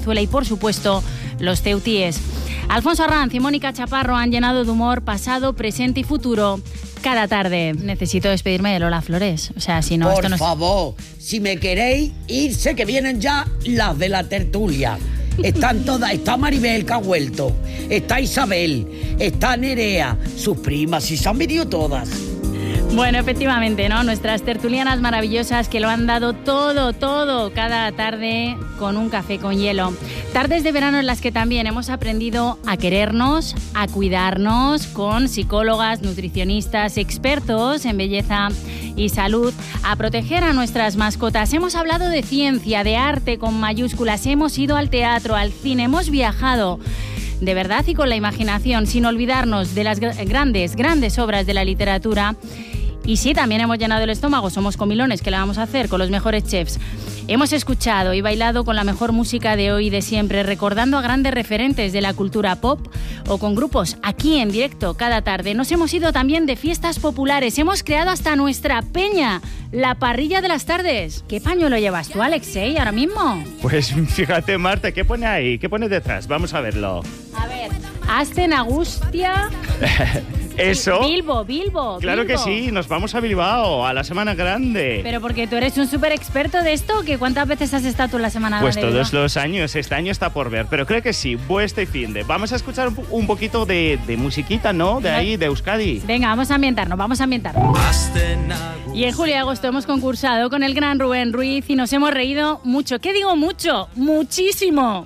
Venezuela y, por supuesto, los ceutíes. Alfonso Arranz y Mónica Chaparro han llenado de humor pasado, presente y futuro cada tarde. Necesito despedirme de Lola Flores. O sea, si no, Por esto no... favor, si me queréis irse, que vienen ya las de la tertulia. Están todas, está Maribel, que ha vuelto, está Isabel, está Nerea, sus primas, y se han venido todas. Bueno, efectivamente, ¿no? Nuestras tertulianas maravillosas que lo han dado todo cada tarde con un café con hielo. Tardes de verano en las que también hemos aprendido a querernos, a cuidarnos con psicólogas, nutricionistas, expertos en belleza y salud, a proteger a nuestras mascotas. Hemos hablado de ciencia, de arte con mayúsculas, hemos ido al teatro, al cine, hemos viajado de verdad y con la imaginación, sin olvidarnos de las grandes obras de la literatura. Y sí, también hemos llenado el estómago, somos comilones, ¿qué le vamos a hacer? Con los mejores chefs. Hemos escuchado y bailado con la mejor música de hoy y de siempre, recordando a grandes referentes de la cultura pop o con grupos aquí en directo cada tarde. Nos hemos ido también de fiestas populares, hemos creado hasta nuestra peña, la parrilla de las tardes. ¿Qué pañuelo llevas tú, Alexei, ahora mismo? Pues fíjate, Marta, ¿qué pone ahí? ¿Qué pone detrás? Vamos a verlo. A ver, Asten Agustia... Eso. Bilbo. Claro que sí, nos vamos a Bilbao, a la Semana Grande. Pero porque tú eres un súper experto de esto, ¿que cuántas veces has estado tú en la Semana Pues Grande? Pues todos los años, este año está por ver, pero creo que sí, este fin de. Vamos a escuchar un poquito de musiquita, ¿no? De ahí, de Euskadi. Venga, vamos a ambientarnos. Y en julio y agosto hemos concursado con el gran Rubén Ruiz y nos hemos reído mucho. ¿Qué digo mucho? ¡Muchísimo!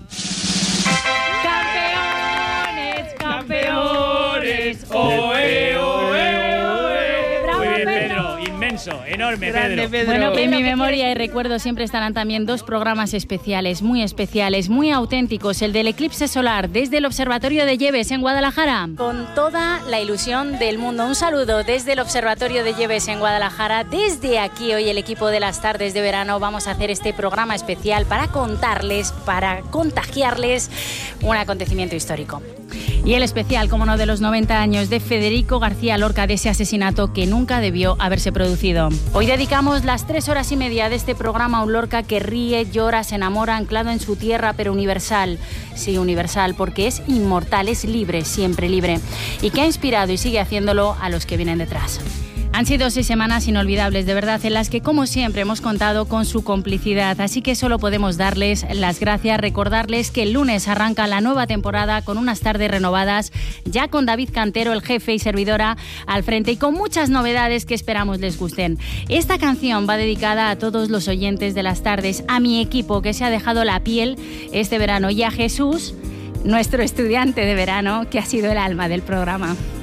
¡Campeones! ¡Oe, oe, oe! ¡Bravo, Muy bien, Pedro! Inmenso, enorme, Grande, Pedro. Bueno, en mi memoria y recuerdo siempre estarán también dos programas especiales, muy auténticos. El del eclipse solar desde el Observatorio de Lleves en Guadalajara. Con toda la ilusión del mundo. Un saludo desde el Observatorio de Lleves en Guadalajara. Desde aquí, hoy el equipo de las tardes de verano vamos a hacer este programa especial para contarles, para contagiarles un acontecimiento histórico. Y el especial, como no, de los 90 años de Federico García Lorca, de ese asesinato que nunca debió haberse producido. Hoy dedicamos las 3 horas y media de este programa a un Lorca que ríe, llora, se enamora, anclado en su tierra, pero universal. Sí, universal, porque es inmortal, es libre, siempre libre. Y que ha inspirado y sigue haciéndolo a los que vienen detrás. Han sido 6 semanas inolvidables, de verdad, en las que, como siempre, hemos contado con su complicidad. Así que solo podemos darles las gracias, recordarles que el lunes arranca la nueva temporada con unas tardes renovadas, ya con David Cantero, el jefe y servidora, al frente, y con muchas novedades que esperamos les gusten. Esta canción va dedicada a todos los oyentes de las tardes, a mi equipo que se ha dejado la piel este verano y a Jesús, nuestro estudiante de verano, que ha sido el alma del programa.